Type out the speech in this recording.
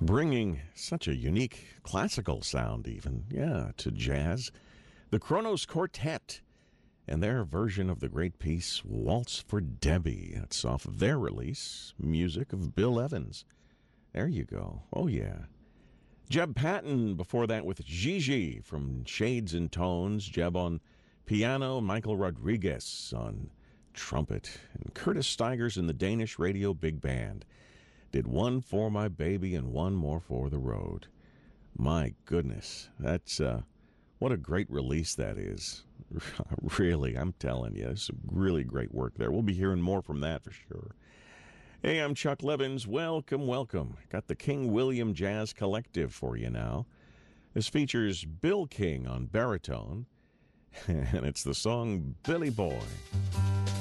bringing such a unique classical sound even, to jazz. The Kronos Quartet and their version of the great piece Waltz for Debbie. It's off of their release, music of Bill Evans. There you go. Oh, yeah. Jeb Patton before that with Gigi from Shades and Tones. Jeb on piano, Michael Rodriguez on trumpet, and Curtis Stigers in the Danish Radio Big Band. Did One for My Baby and One More for the Road. My goodness, that's what a great release that is. Really, I'm telling you, it's some really great work there. We'll be hearing more from that for sure. Hey, I'm Chuck Levins. Welcome. Got the King William Jazz Collective for you now. This features Bill King on baritone, and it's the song Billy Boy.